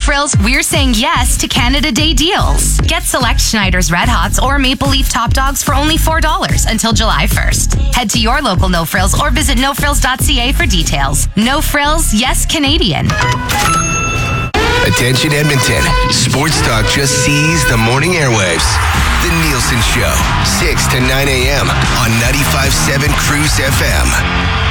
Frills, we're saying yes to Canada Day deals. Get select Schneider's Red Hots or Maple Leaf Top Dogs for only $4 until July 1st. Head to your local No Frills or visit nofrills.ca for details. No Frills, yes Canadian. Attention Edmonton. Sports Talk just seized the morning airwaves. The Nielsen Show, 6 to 9 a.m. on 95.7 Cruise FM.